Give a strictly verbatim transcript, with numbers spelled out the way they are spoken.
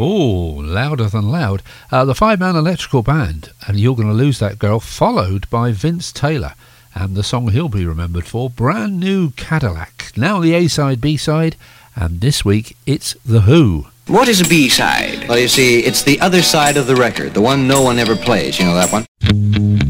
Oh, Louder Than Loud. Uh, the five-man electrical band, and You're Gonna Lose That Girl, followed by Vince Taylor, and the song he'll be remembered for, Brand New Cadillac. Now the A-side, B-side, and this week it's The Who. What is a B-side? Well, you see, it's the other side of the record, the one no one ever plays. You know that one?